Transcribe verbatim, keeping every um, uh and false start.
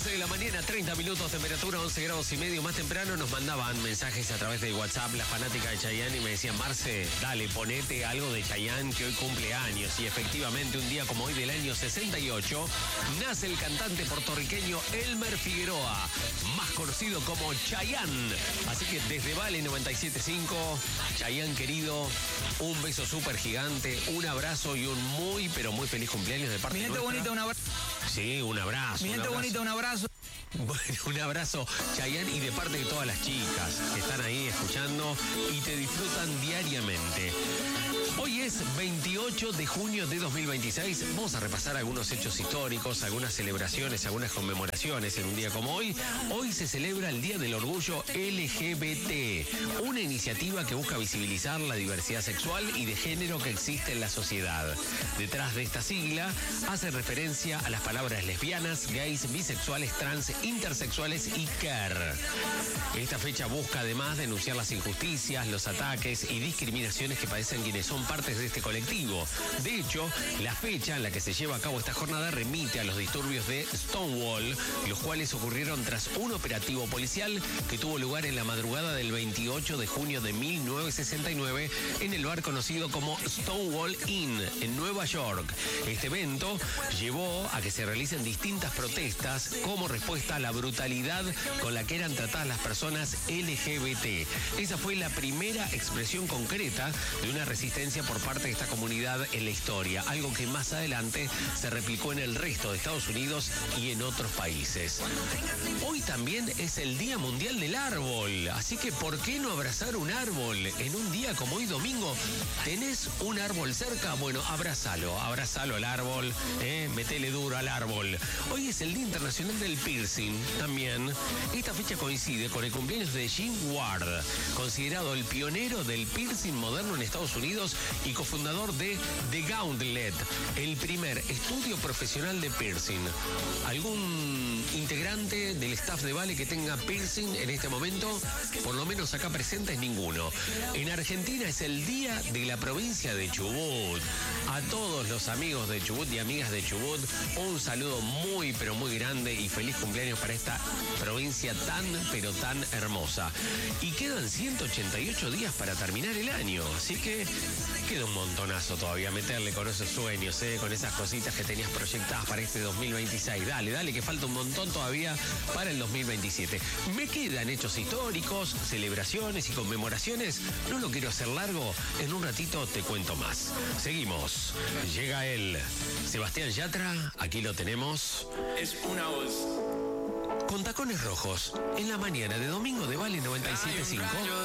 once de la mañana, treinta minutos, temperatura once grados y medio. Más temprano nos mandaban mensajes a través de WhatsApp la fanática de Chayanne y me decían: Marce, dale, ponete algo de Chayanne que hoy cumple años. Y efectivamente, un día como hoy del año sesenta y ocho, nace el cantante puertorriqueño Elmer Figueroa, más conocido como Chayanne. Así que desde Vale noventa y siete punto cinco, Chayanne querido, un beso súper gigante, un abrazo y un muy, pero muy feliz cumpleaños de parte Mi gente nuestra. bonita, un abrazo. Sí, un abrazo. Mi gente bonita, un abrazo. Bueno, un abrazo, Chayanne, y de parte de todas las chicas que están ahí escuchando y te disfrutan diariamente. Hoy es veintiocho de junio de dos mil veintiséis. Vamos a repasar algunos hechos históricos, algunas celebraciones, algunas conmemoraciones en un día como hoy. Hoy se celebra el Día del Orgullo L G B T, una iniciativa que busca visibilizar la diversidad sexual y de género que existe en la sociedad. Detrás de esta sigla hace referencia a las palabras lesbianas, gays, bisexuales, trans, intersexuales y queer. Esta fecha busca además denunciar las injusticias, los ataques y discriminaciones que padecen quienes son partes de este colectivo. De hecho, la fecha en la que se lleva a cabo esta jornada remite a los disturbios de Stonewall, los cuales ocurrieron tras un operativo policial que tuvo lugar en la madrugada del veintiocho de junio de mil novecientos sesenta y nueve en el bar conocido como Stonewall Inn, en Nueva York. Este evento llevó a que se realicen distintas protestas como respuesta a la brutalidad con la que eran tratadas las personas L G B T. Esa fue la primera expresión concreta de una resistencia por parte de esta comunidad en la historia, algo que más adelante se replicó en el resto de Estados Unidos y en otros países. Hoy también es el Día Mundial del Árbol, así que ¿por qué no abrazar un árbol en un día como hoy domingo? ¿Tenés un árbol cerca? Bueno, abrázalo, abrázalo al árbol, eh, metele duro al árbol. Hoy es el Día Internacional del Piercing también. Esta fecha coincide con el cumpleaños de Jim Ward, considerado el pionero del piercing moderno en Estados Unidos y cofundador de The Gauntlet, el primer estudio profesional de piercing. ¿Algún integrante del staff de Vale que tenga piercing en este momento? Por lo menos acá presentes ninguno. En Argentina es el día de la provincia de Chubut. A todos los amigos de Chubut y amigas de Chubut, un saludo muy pero muy grande y feliz cumpleaños para esta provincia tan pero tan hermosa. Y quedan ciento ochenta y ocho días para terminar el año, así que queda un montonazo todavía meterle con esos sueños, ¿eh? Con esas cositas que tenías proyectadas para este dos mil veintiséis. Dale, dale, que falta un montón todavía para el dos mil veintisiete. Me quedan hechos históricos, celebraciones y conmemoraciones. No lo quiero hacer largo, en un ratito te cuento más. Seguimos. Llega él, Sebastián Yatra, aquí lo tenemos. Es una voz. Con tacones rojos, en la mañana de domingo de Vale noventa y siete punto cinco.